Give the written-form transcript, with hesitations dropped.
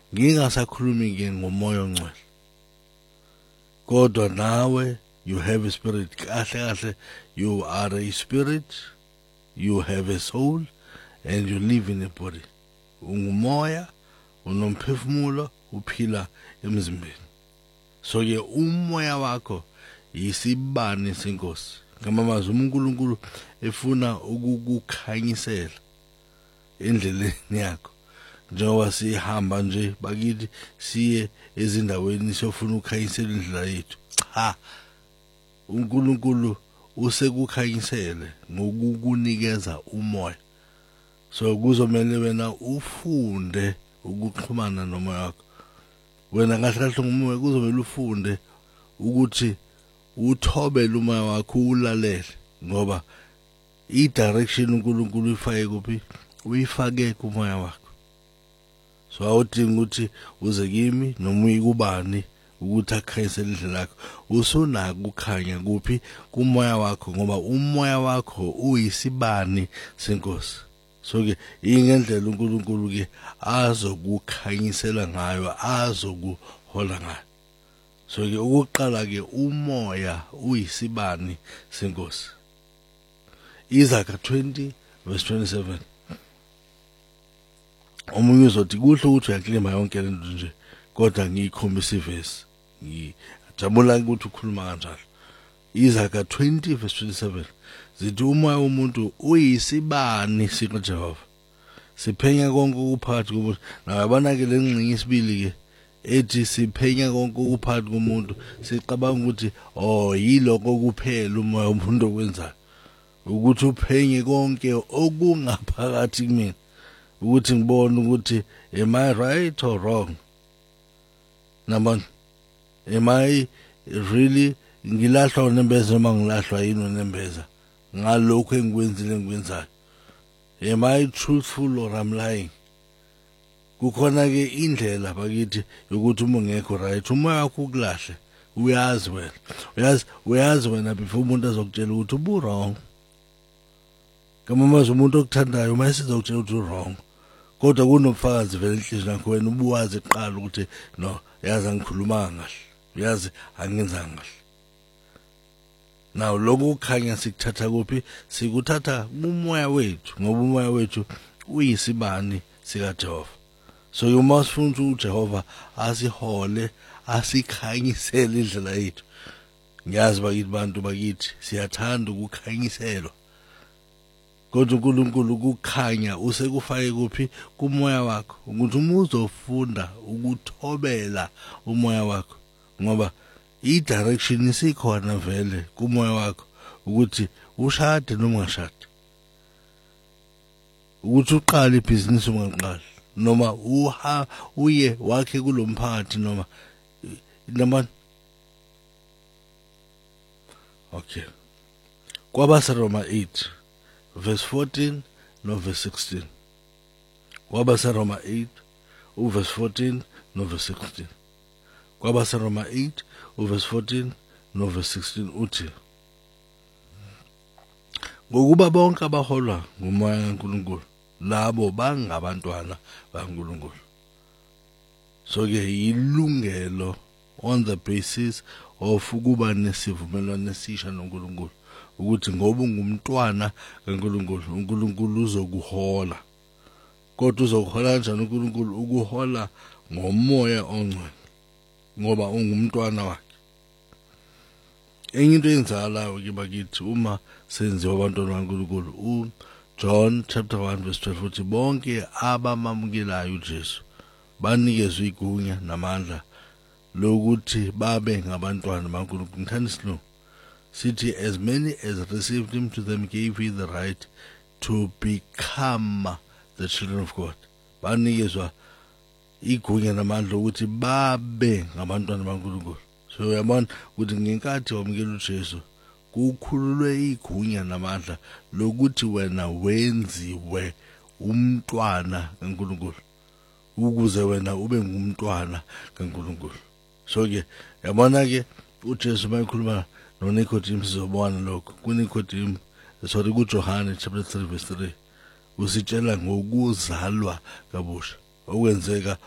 ngingasakhulumi ke ngomoya ongcwele kodwa nawe you have a spirit kahle you are a spirit, you have a soul and you live in a body. Ungumoya unomphefumulo uphila emzimbeni. So ke umoya wakho yisibani senkosi. Ngamamazi uNkulunkulu efuna ukukukhanyisela endleleni yakho. Njengoba sihamba nje bakithi siye ezindaweni siyofuna ukukhanyisela indlela yethu. Cha. uNkulunkulu usekukhanyisele ngokukunikeza umoya. So kuzomela wena ufunde ukuxhumana nomoya wakho. Wena kahle ngomoya kuzomela ufunde ukuthi uthobele umoya wakho ulalele ngoba i-direction uNkulunkulu ifake kuphi uyifake kumoya wakho. So awudingi ukuthi uze kimi noma uyikubani ukuthi akhanyisele indlela yakho. Usunaka ukukhanya kuphi kumoya wakho ngoba umoya wakho uyisibani senkosi. So ke ingendlela uNkulunkulu ke azokukhanyisela ngayo azokuhola ngayo. So ke ukuqala ke umoya uyisibani senkosi. Izakha 20 verse 27. Omunye uzothi kuhle ukuthi uyaklima yonke lento nje kodwa ngiyikhombisa ivesi. Ngijabula ukuthi ukhuluma kanjalo. Izakha 20 verse 27 zithi umoya womuntu uyisibani sikaJehova. Siphenya konke ukuphakathi komuntu. Nabana ke lengxenye isibili ke ethi siphenya konke ukuphakathi komuntu siqabanga ukuthi yiloko kuphela umoya womuntu okwenzayo. Ukuthi uphenye konke okungaphakathi kimi. Ukuthi ngibone ukuthi am I right or wrong? Number, am I really ngilahlwa unembeza noma ngilahlwa yini unembeza ngalokho engikwenzile ngikwenzayo? Am I truthful or I'm lying? Kukhona ke indlela bakithi ukuthi uma ungekho right umoya wakho ukulahle uyazi wena. Uyazi wena before umuntu azokutshela ukuthi ubu wrong. Kama umuntu okuthandayo mayisiza ukutshela ukuthi wrong. Kodwa kunobufakazi vele enhlizweni yakho wena ubuwazi eqala ukuthi no yazi angikhuluma kahle. Yazi angenzanga kahle. Now lokho kukhanya sikuthatha kuphi? Sikuthatha kumoya wethu ngoba umoya wethu uyisibani sikaJehova. So uma sifuna uJehova asihole asikhanyisele indlela yethu. Ngiyazi bakithi bantu bakithi siyathanda ukukhanyiselwa. Kodwa uNkulunkulu ukukhanya usekufake kuphi kumoya wakho ukuthi uma uzofunda ukuthobela umoya wakho ngoba i-direction isikhona vele kumoya wakho ukuthi ushade noma ungashade. Ukuthi uqale ibhizinisi ungaqali noma uye wakhe kulomphakathi noma okay. KwabaseRoma 8 verse 14 no verse 16. KwabaseRoma 8 verse 14 no verse 16. KwabaseRoma 8 verse 14 no verse 16 uthi ngokuba bonke abaholwa ngumoya kaNkulunkulu labo bangabantwana bakaNkulunkulu. So ke yilungelo on the basis of ukuba nesivumelwano esisha noNkulunkulu ukuthi ngoba ungumntwana kaNkulunkulu uNkulunkulu uzokuhola. Kodwa uzokuhola kanjani uNkulunkulu? Ukuhola ngomoya ongcwele ngoba ungumntwana wakhe. Enye into eyenzakalayo ke bakithi uma senziwa abantwana bakaNkulunkulu John chapter 1 verse 12 uthi bonke abamamukelayo uJesu banikezwe igunya namandla lokuthi babe ngabantwana bakaNkulunkulu. Ngithanda isilungu sithi as many as received him to them gave he the right to become the children of God. Banikezwa igunya namandla ukuthi babe ngabantwana bakaNkulunkulu. So uyabona ukuthi ngenkathi wamukela uJesu kukhululwe igunya namandla lokuthi wena wenziwe umntwana kaNkulunkulu ukuze wena ube ngumntwana kaNkulunkulu. So ke yabona ke uJesu mayikhuluma noNicodemus sizobona lokho kuNicodemus kuJohane chapter 3 verse 3 usitshela ngokuzalwa kabusha okwenzeka